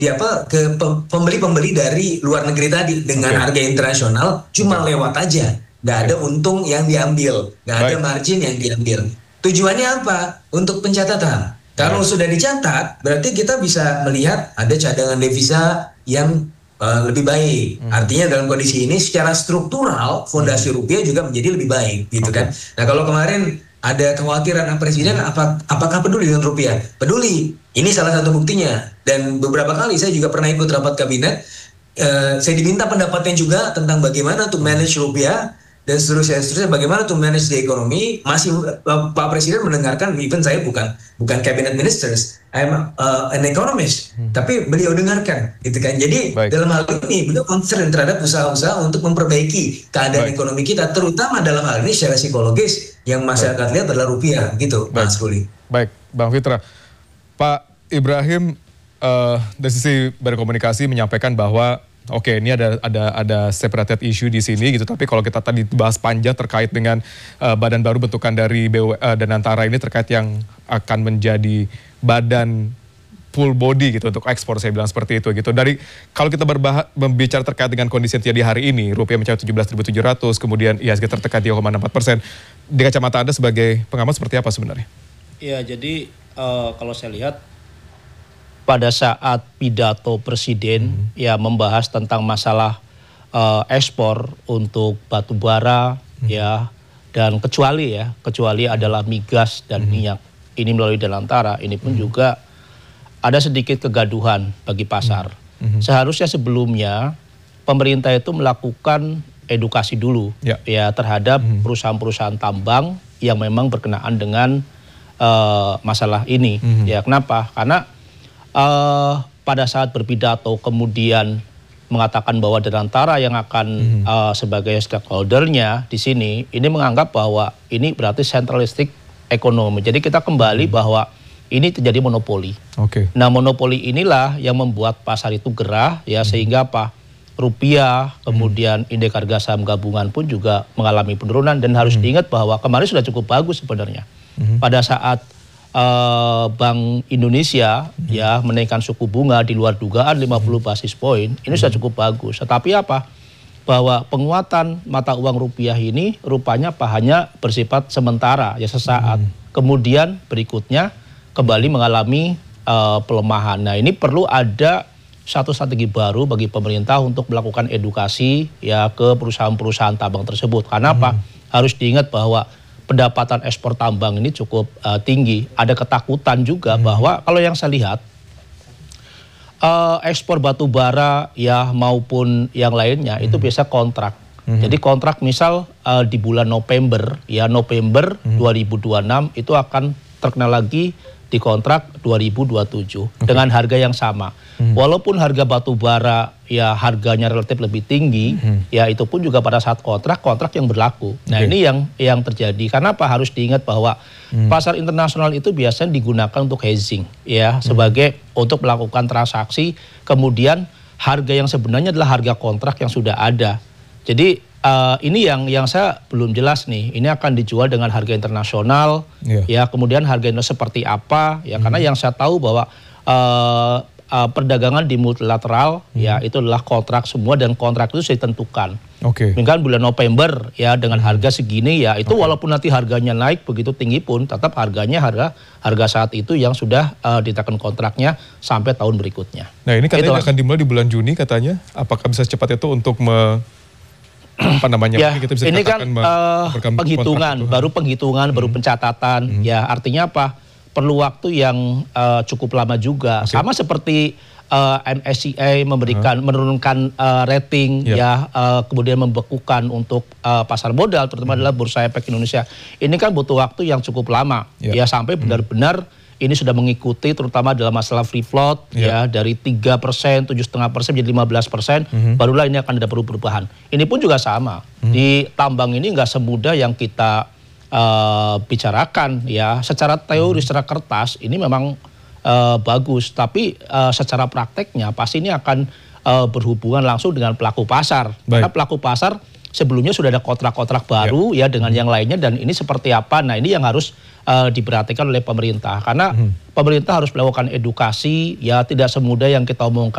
ke pembeli-pembeli dari luar negeri tadi dengan harga internasional cuma lewat aja, nggak ada untung yang diambil, nggak ada margin yang diambil. Tujuannya apa? Untuk pencatatan. Kalau sudah dicatat, berarti kita bisa melihat ada cadangan devisa yang lebih baik. Artinya dalam kondisi ini secara struktural fondasi rupiah juga menjadi lebih baik, gitu kan. Nah, kalau kemarin ada kekhawatiran presiden apakah peduli dengan rupiah? Peduli. Ini salah satu buktinya. Dan beberapa kali saya juga pernah ikut rapat kabinet. Saya diminta pendapatnya juga tentang bagaimana to manage rupiah dan seterusnya bagaimana to manage the economy. Masih Pak Presiden mendengarkan, even saya bukan cabinet ministers, I'm an economist, tapi beliau dengarkan, gitu kan. Jadi dalam hal ini beliau concern terhadap usaha-usaha untuk memperbaiki keadaan ekonomi kita, terutama dalam hal ini secara psikologis yang masyarakat lihat adalah rupiah, gitu, Mas Ruli. Baik, Bang Fitra. Pak Ibrahim dari sisi berkomunikasi menyampaikan bahwa oke, ini ada separated issue di sini gitu, tapi kalau kita tadi bahas panjang terkait dengan badan baru bentukan dari Danantara ini terkait yang akan menjadi badan full body gitu untuk ekspor, saya bilang seperti itu gitu. Dari kalau kita berbicara terkait dengan kondisi yang terjadi hari ini, rupiah mencapai 17.700, kemudian IHSG tertekan 3,64%. Di kacamata Anda sebagai pengamat seperti apa sebenarnya? Ya, jadi kalau saya lihat pada saat pidato presiden ya membahas tentang masalah ekspor untuk batu bara ya, dan kecuali adalah migas dan minyak ini melalui Danantara, ini pun juga ada sedikit kegaduhan bagi pasar. Seharusnya sebelumnya pemerintah itu melakukan edukasi dulu ya terhadap perusahaan-perusahaan tambang yang memang berkenaan dengan masalah ini. Ya, kenapa? Karena pada saat berpidato kemudian mengatakan bahwa Danantara yang akan sebagai stakeholdernya di sini, ini menganggap bahwa ini berarti centralistic ekonomi. Jadi kita kembali bahwa ini terjadi monopoli. Nah, monopoli inilah yang membuat pasar itu gerah ya, sehingga apa? Rupiah, kemudian indeks harga saham gabungan pun juga mengalami penurunan, dan harus diingat bahwa kemarin sudah cukup bagus sebenarnya. Pada saat Bank Indonesia ya menaikkan suku bunga di luar dugaan 50 basis poin, ini sudah cukup bagus. Tetapi apa? Bahwa penguatan mata uang rupiah ini rupanya hanya bersifat sementara ya, sesaat. Kemudian berikutnya kembali mengalami pelemahan. Nah, ini perlu ada satu strategi baru bagi pemerintah untuk melakukan edukasi ya ke perusahaan-perusahaan tambang tersebut. Karena apa? Harus diingat bahwa pendapatan ekspor tambang ini cukup tinggi. Ada ketakutan juga bahwa kalau yang saya lihat ekspor batu bara ya maupun yang lainnya itu biasa kontrak. Jadi kontrak misal di bulan November 2026 itu akan terkena lagi di kontrak 2027 dengan harga yang sama. Walaupun harga batu bara ya harganya relatif lebih tinggi, ya itu pun juga pada saat kontrak yang berlaku. Nah, ini yang terjadi. Karena apa? Harus diingat bahwa pasar internasional itu biasanya digunakan untuk hedging ya, sebagai untuk melakukan transaksi, kemudian harga yang sebenarnya adalah harga kontrak yang sudah ada. Jadi ini yang saya belum jelas nih. Ini akan dijual dengan harga internasional, ya. Kemudian harganya seperti apa? Ya, karena yang saya tahu bahwa perdagangan di multilateral, ya itu adalah kontrak semua, dan kontrak itu sudah ditentukan. Mungkin bulan November ya dengan harga segini ya, itu walaupun nanti harganya naik begitu tinggi pun, tetap harganya harga saat itu yang sudah ditekan kontraknya sampai tahun berikutnya. Nah, ini katanya akan dimulai di bulan Juni katanya. Apakah bisa cepat itu untuk apa namanya? Ya, kita bisa ini kan penghitungan, baru pencatatan. Ya, artinya apa? Perlu waktu yang cukup lama juga. Sama seperti MSCI menurunkan rating, ya, kemudian membekukan untuk pasar modal, terutama adalah Bursa Efek Indonesia. Ini kan butuh waktu yang cukup lama, ya, sampai benar-benar ini sudah mengikuti, terutama dalam masalah free float, ya, dari 3%, 7,5% menjadi 15%, barulah ini akan ada perubahan. Ini pun juga sama. Di tambang ini nggak semudah yang kita bicarakan, ya. Secara teori, secara kertas, ini memang bagus, tapi secara prakteknya pasti ini akan berhubungan langsung dengan pelaku pasar. Karena pelaku pasar sebelumnya sudah ada kontrak-kontrak baru ya dengan yang lainnya, dan ini seperti apa. Nah, ini yang harus diperhatikan oleh pemerintah, karena pemerintah harus melakukan edukasi, ya, tidak semudah yang kita omongkan.